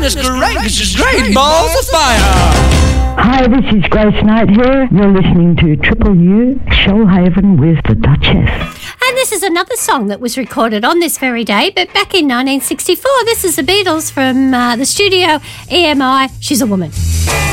goodness gracious, great balls of fire. Hi, this is Grace Knight here. You're listening to Triple U, Shoalhaven with the Duchess. And this is another song that was recorded on this very day, but back in 1964. This is the Beatles from the studio EMI, She's a Woman.